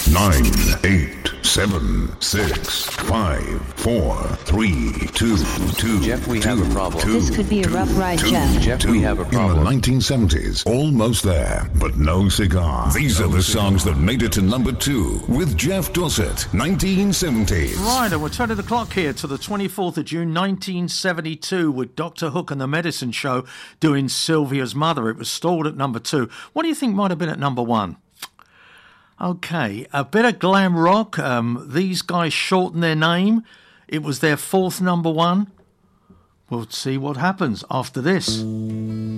9, 8, 7, 6, 5, 4, 3, 2, 2. Jeff, we have a problem. This could be a rough ride, Jeff. Jeff, we have a problem. In the 1970s, almost there, but no cigar. These are the songs that made it to number 2 with Jeff Dossett, 1970s. Right, and we're turning the clock here to the 24th of June, 1972, with Dr. Hook and the Medicine Show doing Sylvia's Mother. It was stalled at number 2. What do you think might have been at number 1? Okay, a bit of glam rock. These guys shortened their name. It was their 4th number 1. We'll see what happens after this.